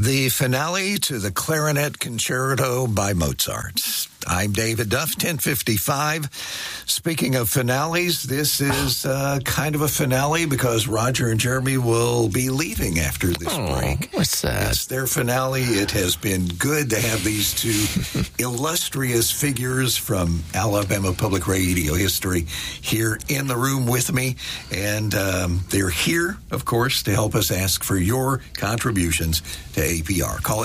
The finale to the Clarinet Concerto by Mozart. I'm David Duff, 1055. Speaking of finales, this is kind of a finale because Roger and Jeremy will be leaving after this break. What's that? It's their finale. It has been good to have these two illustrious figures from Alabama Public Radio history here in the room with me. And they're here, of course, to help us ask for your contributions to APR. Call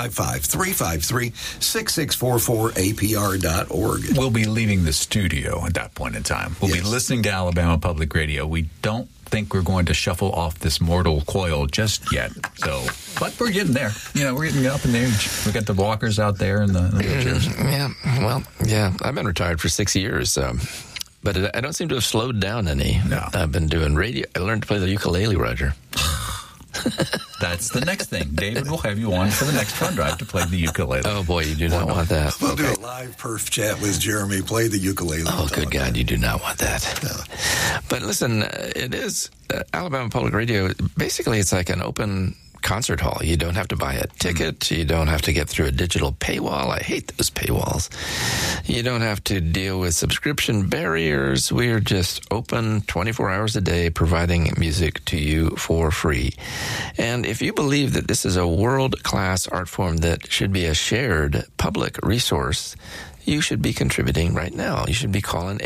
855-353-6644 APR.org. We'll be leaving the studio at that point in time. We'll be listening to Alabama Public Radio. We don't think we're going to shuffle off this mortal coil just yet. But we're getting there. We're getting up in age. We got the walkers out there and the wheelchairs. I've been retired for 6 years. But I don't seem to have slowed down any. No. I've been doing radio. I learned to play the ukulele, Roger. That's the next thing. David will have you on for the next fun drive to play the ukulele. Oh, boy, you do not want that. We'll do a live perf chat with Jeremy. Play the ukulele. Oh, good God, you do not want that. No. But listen, it is Alabama Public Radio. Basically, it's like an open concert hall. You don't have to buy a ticket. You don't have to get through a digital paywall. I hate those paywalls. You don't have to deal with subscription barriers. We're just open 24 hours a day, providing music to you for free. And if you believe that this is a world-class art form that should be a shared public resource, you should be contributing right now. You should be calling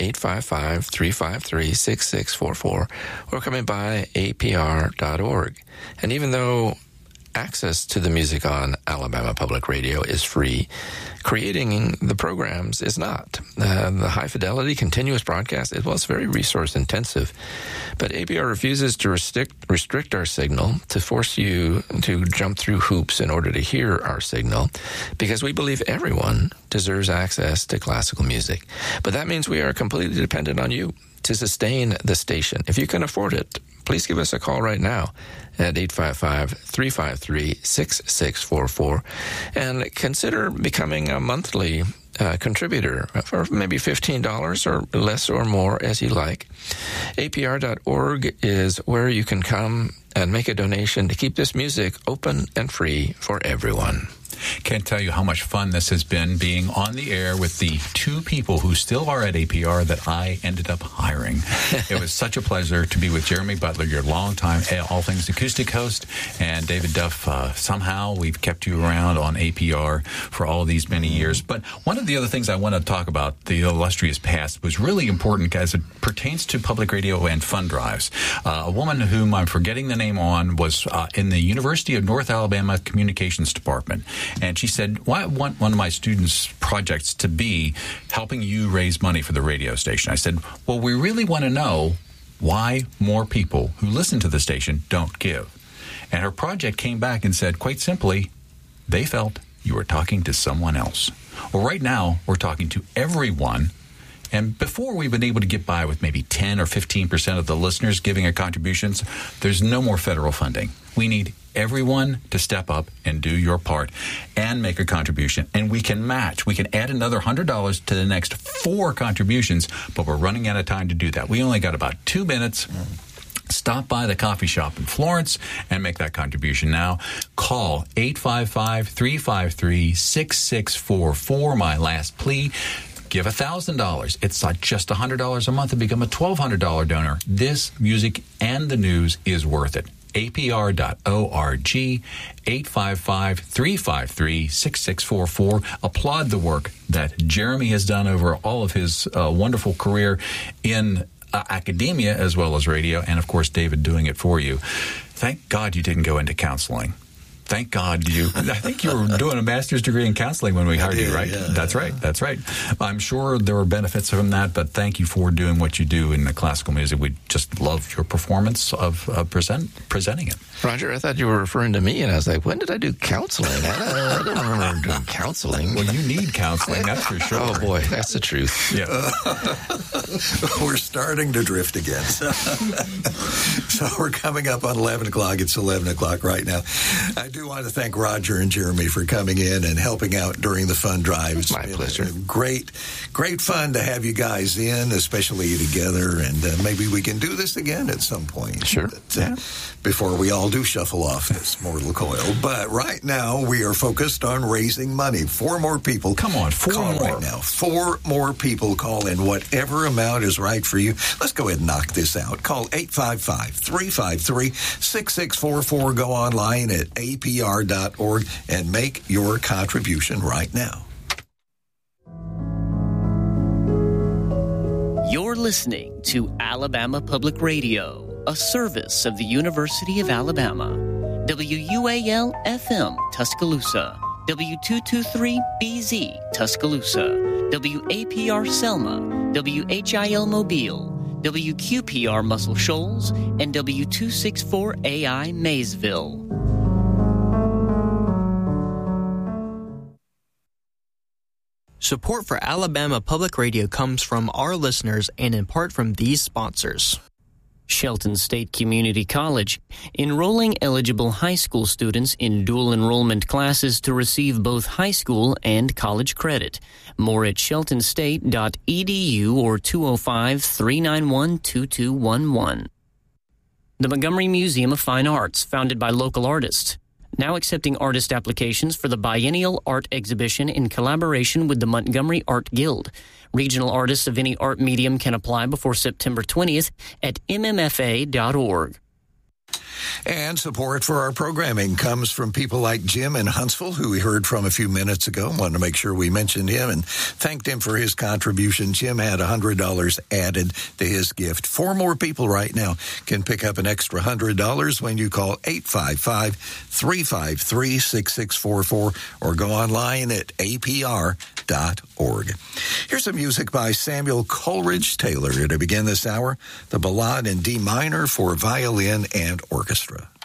855-353-6644 or coming by apr.org. And even though access to the music on Alabama Public Radio is free, creating the programs is not. The high-fidelity, continuous broadcast, it's very resource-intensive. But APR refuses to restrict our signal, to force you to jump through hoops in order to hear our signal, because we believe everyone deserves access to classical music. But that means we are completely dependent on you to sustain the station. If you can afford it, please give us a call right now at 855-353-6644 and consider becoming a monthly contributor for maybe $15 or less or more as you like. APR.org is where you can come and make a donation to keep this music open and free for everyone. Can't tell you how much fun this has been being on the air with the two people who still are at APR that I ended up hiring. It was such a pleasure to be with Jeremy Butler, your longtime All Things Acoustic host, and David Duff. Somehow we've kept you around on APR for all these many years. But one of the other things I want to talk about, the illustrious past, was really important as it pertains to public radio and fund drives. A woman whom I'm forgetting the name on was in the University of North Alabama Communications Department. And she said, well, I want one of my students' projects to be helping you raise money for the radio station. I said, well, we really want to know why more people who listen to the station don't give. And her project came back and said, quite simply, they felt you were talking to someone else. Well, right now, we're talking to everyone. And before we've been able to get by with maybe 10 or 15% of the listeners giving a contributions, there's no more federal funding. We need everyone to step up and do your part and make a contribution. And we can match. We can add another $100 to the next 4 contributions, but we're running out of time to do that. We only got about 2 minutes. Stop by the coffee shop in Florence and make that contribution now. Call 855-353-6644. My last plea. Give $1,000. It's not just $100 a month to become a $1,200 donor. This music and the news is worth it. APR.org, 855-353-6644. Applaud the work that Jeremy has done over all of his wonderful career in academia as well as radio, and of course David doing it for you. Thank God you didn't go into counseling. Thank God I think you were doing a master's degree in counseling when we hired you, right? Yeah. That's right. I'm sure there were benefits from that, but thank you for doing what you do in the classical music. We just love your performance of presenting it. Roger, I thought you were referring to me, and I was like, when did I do counseling? I don't remember doing counseling. Well, you need counseling, that's for sure. Oh, boy, that's the truth. Yeah. We're starting to drift again. So we're coming up on 11 o'clock. It's 11 o'clock right now. I do want to thank Roger and Jeremy for coming in and helping out during the fund drive. It's my pleasure. Great fun to have you guys in, especially together, and maybe we can do this again at some point. Sure. Before we all people do shuffle off this mortal coil, but right now we are focused on raising money. 4 more people. Come on, 4 call more. right now. 4 more people call in. Whatever amount is right for you. Let's go ahead and knock this out. Call 855-353-6644. Go online at apr.org and make your contribution right now. You're listening to Alabama Public Radio, a service of the University of Alabama. WUAL-FM, Tuscaloosa. W223BZ, Tuscaloosa. WAPR Selma. WHIL Mobile. WQPR Muscle Shoals. And W264AI Maysville. Support for Alabama Public Radio comes from our listeners and in part from these sponsors. Shelton State Community College, enrolling eligible high school students in dual enrollment classes to receive both high school and college credit. More at sheltonstate.edu or 205-391-2211. The Montgomery Museum of Fine Arts, founded by local artists. Now accepting artist applications for the biennial art exhibition in collaboration with the Montgomery Art Guild. Regional artists of any art medium can apply before September 20th at mmfa.org. And support for our programming comes from people like Jim in Huntsville, who we heard from a few minutes ago. Wanted to make sure we mentioned him and thanked him for his contribution. Jim had $100 added to his gift. 4 more people right now can pick up an extra $100 when you call 855-353-6644 or go online at apr.org. Here's some music by Samuel Coleridge Taylor to begin this hour. The Ballade in D minor for violin and orchestra.